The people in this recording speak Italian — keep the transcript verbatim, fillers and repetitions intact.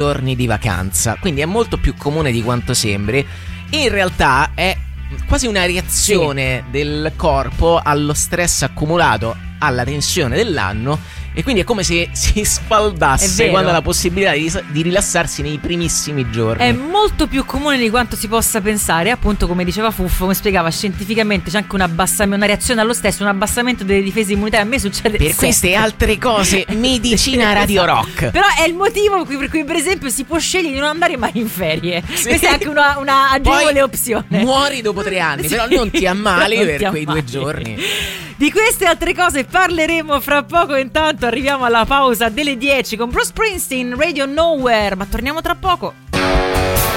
giorni di vacanza, quindi è molto più comune di quanto sembri. In realtà è quasi una reazione sì. del corpo allo stress accumulato, alla tensione dell'anno, e quindi è come se si sfaldasse quando ha la possibilità di, di rilassarsi nei primissimi giorni. È molto più comune di quanto si possa pensare, appunto, come diceva Fuffo, come spiegava scientificamente, c'è anche un abbassamento, una reazione allo stesso, un abbassamento delle difese immunitarie. A me succede per sempre. Queste altre cose, medicina Radio Rock. Però è il motivo per cui, per esempio, si può scegliere di non andare mai in ferie. Sì. Questa è anche una, una agevole Poi opzione. Muori dopo tre anni, sì. però non ti ammali non per ti quei ammali. due giorni. Di queste altre cose parleremo fra poco. Intanto arriviamo alla pausa delle dieci con Bruce Springsteen, Radio Nowhere, ma torniamo tra poco.